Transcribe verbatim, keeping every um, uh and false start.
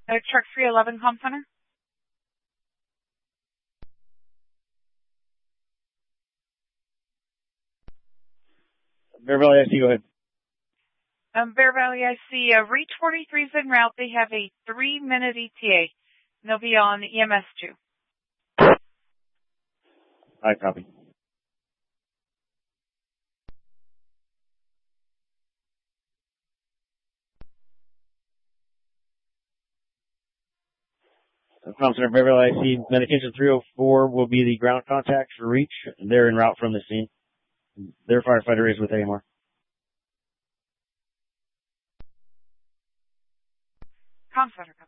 Uh, truck three eleven, Com Center. Bear Valley I C, go ahead. Um, Bear Valley I C, uh, Reach forty-three is en route. They have a three-minute E T A. And they'll be on E M S two. I copy. Com Center, Bear Valley I C, medication three oh four will be the ground contact for Reach. They're en route from the scene. Their firefighter is with A M R. Com Center.